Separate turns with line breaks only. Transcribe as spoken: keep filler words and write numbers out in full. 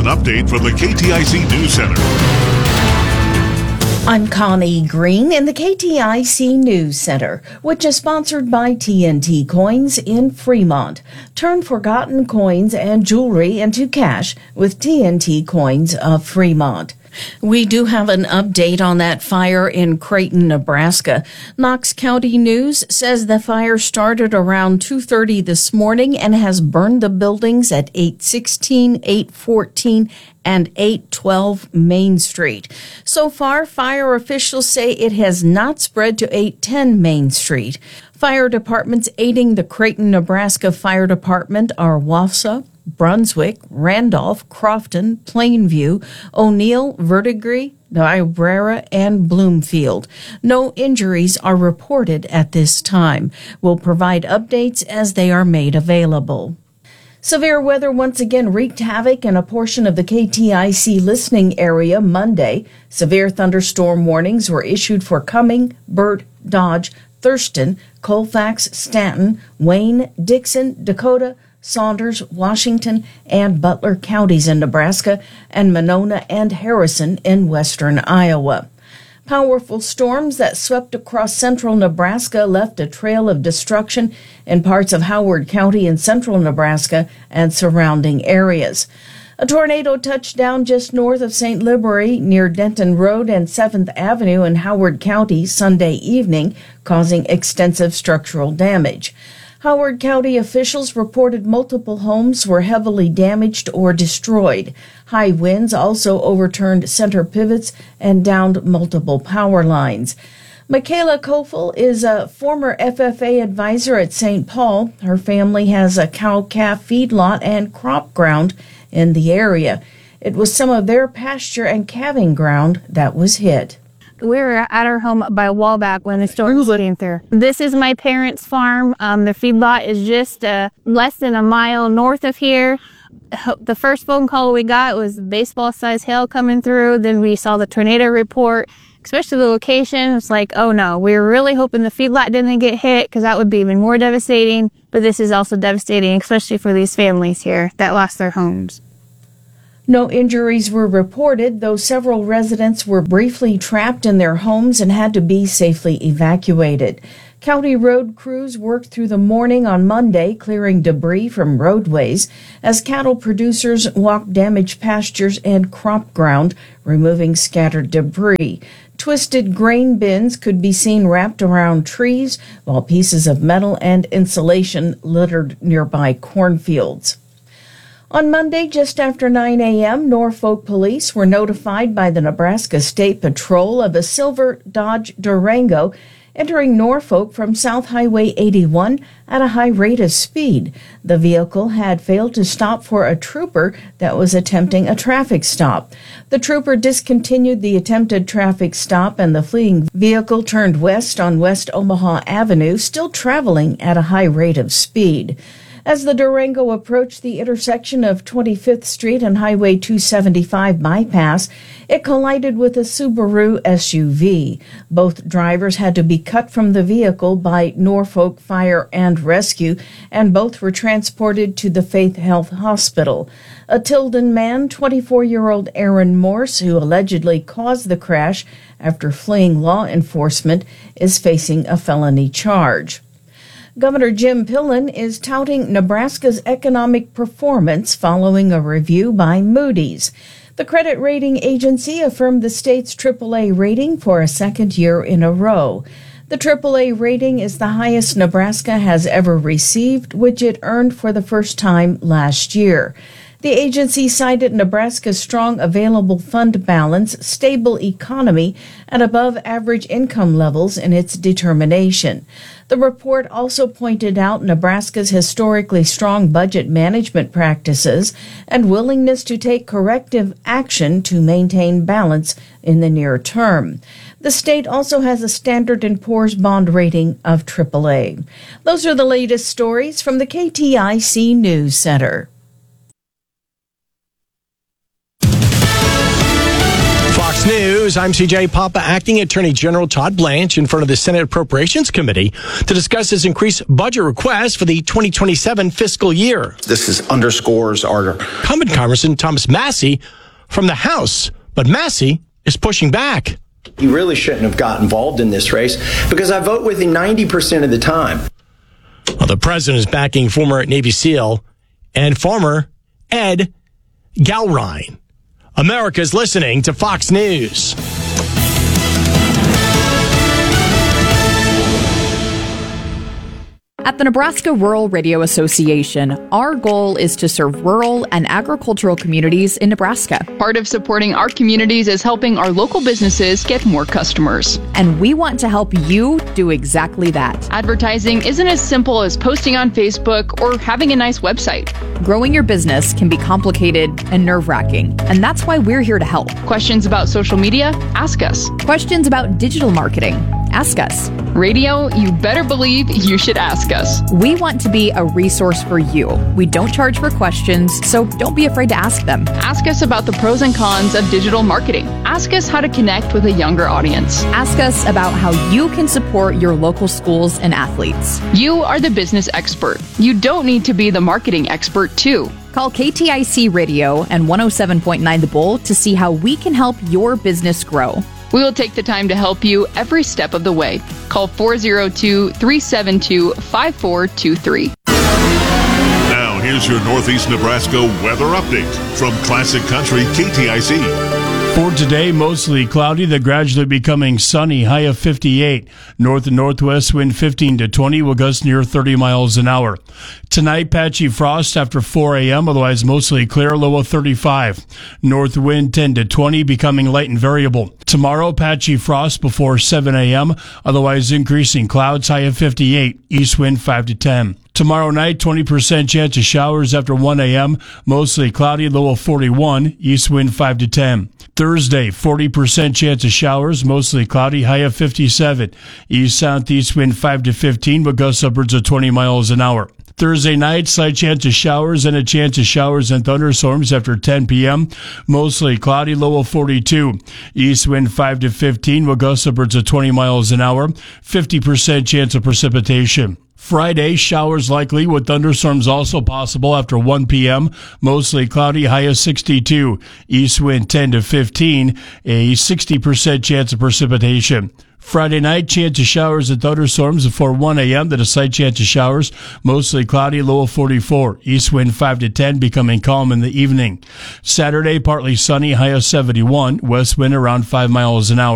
an update from the K T I C News Center.
I'm Connie Green in the K T I C News Center, which is sponsored by T N T Coins in Fremont. Turn forgotten coins and jewelry into cash with T N T Coins of Fremont. We do have an update on that fire in Creighton, Nebraska. Knox County News says the fire started around two thirty this morning and has burned the buildings at eight sixteen, eight fourteen, and eight twelve Main Street. So far, fire officials say it has not spread to eight ten Main Street. Fire departments aiding the Creighton, Nebraska Fire Department are Wausau, Brunswick, Randolph, Crofton, Plainview, O'Neill, Verdigris, Niobrara, and Bloomfield. No injuries are reported at this time. We'll provide updates as they are made available. Severe weather once again wreaked havoc in a portion of the K T I C listening area Monday. Severe thunderstorm warnings were issued for Cumming, Burt, Dodge, Thurston, Colfax, Stanton, Wayne, Dixon, Dakota, Saunders, Washington, and Butler counties in Nebraska, and Monona and Harrison in western Iowa. Powerful storms that swept across central Nebraska left a trail of destruction in parts of Howard County in central Nebraska and surrounding areas. A tornado touched down just north of Saint Libory near Denton Road and seventh Avenue in Howard County Sunday evening, causing extensive structural damage. Howard County officials reported multiple homes were heavily damaged or destroyed. High winds also overturned center pivots and downed multiple power lines. Michaela Kofel is a former F F A advisor at Saint Paul. Her family has a cow-calf feedlot and crop ground in the area. It was some of their pasture and calving ground that was hit.
We were at our home by Wallback when the storm was came through. This is my parents' farm. Um, the feedlot is just uh, less than a mile north of here. The first phone call we got was baseball-sized hail coming through. Then we saw the tornado report, especially the location. It's like, oh no, we were really hoping the feedlot didn't get hit because that would be even more devastating. But this is also devastating, especially for these families here that lost their homes.
No injuries were reported, though several residents were briefly trapped in their homes and had to be safely evacuated. County road crews worked through the morning on Monday, clearing debris from roadways as cattle producers walked damaged pastures and crop ground, removing scattered debris. Twisted grain bins could be seen wrapped around trees, while pieces of metal and insulation littered nearby cornfields. On Monday, just after nine a.m., Norfolk police were notified by the Nebraska State Patrol of a silver Dodge Durango entering Norfolk from South Highway eighty-one at a high rate of speed. The vehicle had failed to stop for a trooper that was attempting a traffic stop. The trooper discontinued the attempted traffic stop, and the fleeing vehicle turned west on West Omaha Avenue, still traveling at a high rate of speed. As the Durango approached the intersection of twenty-fifth Street and Highway two seventy-five bypass, it collided with a Subaru S U V. Both drivers had to be cut from the vehicle by Norfolk Fire and Rescue, and both were transported to the Faith Health Hospital. A Tilden man, twenty-four-year-old Aaron Morse, who allegedly caused the crash after fleeing law enforcement, is facing a felony charge. Governor Jim Pillen is touting Nebraska's economic performance following a review by Moody's. The credit rating agency affirmed the state's triple A rating for a second year in a row. The triple A rating is the highest Nebraska has ever received, which it earned for the first time last year. The agency cited Nebraska's strong available fund balance, stable economy, and above-average income levels in its determination. The report also pointed out Nebraska's historically strong budget management practices and willingness to take corrective action to maintain balance in the near term. The state also has a Standard and Poor's bond rating of triple A. Those are the latest stories from the K T I C News Center.
Fox News, I'm C J Papa. Acting Attorney General Todd Blanche in front of the Senate Appropriations Committee to discuss his increased budget request for the twenty twenty-seven fiscal year.
This is underscores our...
Incumbent Congressman Thomas Massie from the House, but Massie is pushing back.
He really shouldn't have got involved in this race because I vote with him ninety percent of the time.
Well, the president is backing former Navy SEAL and farmer Ed Galrine. America's listening to Fox News.
At the Nebraska Rural Radio Association, our goal is to serve rural and agricultural communities in Nebraska.
Part of supporting our communities is helping our local businesses get more customers.
And we want to help you do exactly that.
Advertising isn't as simple as posting on Facebook or having a nice website.
Growing your business can be complicated and nerve-wracking, and that's why we're here to help.
Questions about social media? Ask us.
Questions about digital marketing? Ask us.
Radio, you better believe you should ask us.
We want to be a resource for you. We don't charge for questions, so don't be afraid to ask them.
Ask us about the pros and cons of digital marketing. Ask us how to connect with a younger audience.
Ask us about how you can support your local schools and athletes.
You are the business expert. You don't need to be the marketing expert, too.
Call K T I C Radio and one oh seven point nine The Bull to see how we can help your business grow.
We will take the time to help you every step of the way. Call four oh two, three seven two, five four two three.
Now, here's your Northeast Nebraska weather update from Classic Country K T I C.
For today, mostly cloudy, then gradually becoming sunny, high of fifty-eight. North and northwest wind fifteen to twenty will gust near thirty miles an hour. Tonight, patchy frost after four a.m., otherwise mostly clear, low of thirty-five. North wind ten to twenty, becoming light and variable. Tomorrow, patchy frost before seven a.m., otherwise increasing clouds, high of fifty-eight. East wind five to ten. Tomorrow night, twenty percent chance of showers after one a.m., mostly cloudy, low of forty-one. East wind five to ten. Thursday, forty percent chance of showers, mostly cloudy, high of fifty-seven. East-southeast wind five to fifteen, with gusts upwards of twenty miles an hour. Thursday night, slight chance of showers and a chance of showers and thunderstorms after ten p.m. Mostly cloudy, low of forty-two. East wind five to fifteen, with gusts upwards of twenty miles an hour. fifty percent chance of precipitation. Friday, showers likely with thunderstorms also possible after one p.m. Mostly cloudy, high of sixty-two. East wind ten to fifteen, a sixty percent chance of precipitation. Friday night, chance of showers and thunderstorms before one a.m. Then a slight chance of showers, mostly cloudy, low of forty-four. East wind five to ten, becoming calm in the evening. Saturday, partly sunny, high of seventy-one. West wind around five miles an hour.